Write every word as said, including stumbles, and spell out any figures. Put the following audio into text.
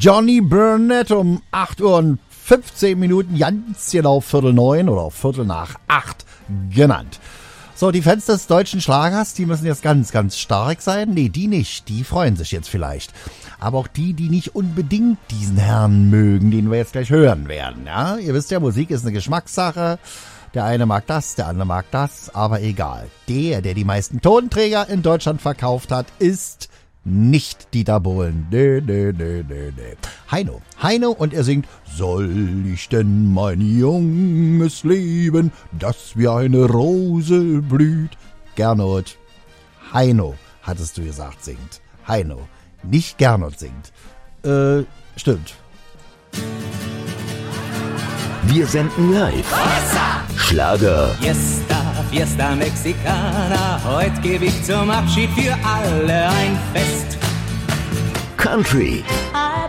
Johnny Burnett um acht Uhr und fünfzehn Minuten, ganz genau Viertel neun oder Viertel nach acht genannt. So, die Fans des deutschen Schlagers, die müssen jetzt ganz, ganz stark sein. Nee, die nicht, die freuen sich jetzt vielleicht. Aber auch die, die nicht unbedingt diesen Herrn mögen, den wir jetzt gleich hören werden. Ja, ihr wisst ja, Musik ist eine Geschmackssache. Der eine mag das, der andere mag das, aber egal. Der, der die meisten Tonträger in Deutschland verkauft hat, ist nicht Dieter Bohlen. Nee, nee, nee, nee, nee. Heino. Heino und er singt: Soll ich denn mein junges Leben, das wie eine Rose blüht? Gernot. Heino, hattest du gesagt, singt. Heino. Nicht Gernot singt. Äh, stimmt. Wir senden live. Schlager. Fiesta, Fiesta Mexicana, heute gebe ich zum Abschied für alle ein Fest. Country.